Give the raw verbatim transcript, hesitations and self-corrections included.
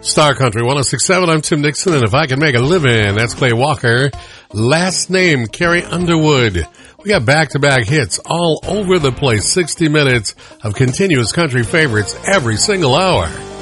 Star Country one oh six point seven, I'm Tim Nixon, and if I can make a living, that's Clay Walker. Last name, Carrie Underwood. We got back-to-back hits all over the place, sixty minutes of continuous country favorites every single hour.